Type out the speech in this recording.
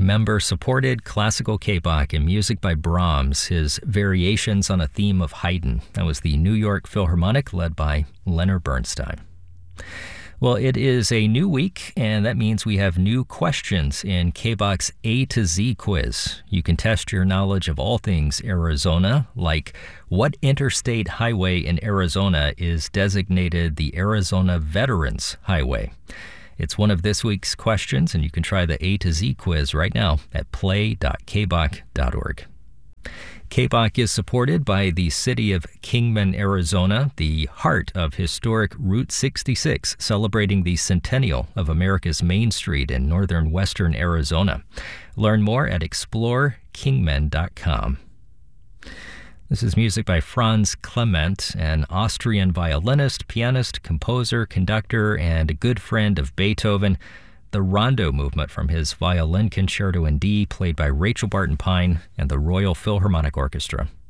member-supported classical K-Bach and music by Brahms, his variations on a theme of Haydn. That was the New York Philharmonic led by Leonard Bernstein. Well, it is a new week, and that means we have new questions in K-Bach's A to Z quiz. You can test your knowledge of all things Arizona, like what interstate highway in Arizona is designated the Arizona Veterans Highway? It's one of this week's questions, and you can try the A to Z quiz right now at play.kbach.org. K-Bach is supported by the city of Kingman, Arizona, the heart of historic Route 66, celebrating the centennial of America's Main Street in northern western Arizona. Learn more at explorekingman.com. This is music by Franz Clement, an Austrian violinist, pianist, composer, conductor, and a good friend of Beethoven. The Rondo movement from his Violin Concerto in D, played by Rachel Barton Pine and the Royal Philharmonic Orchestra.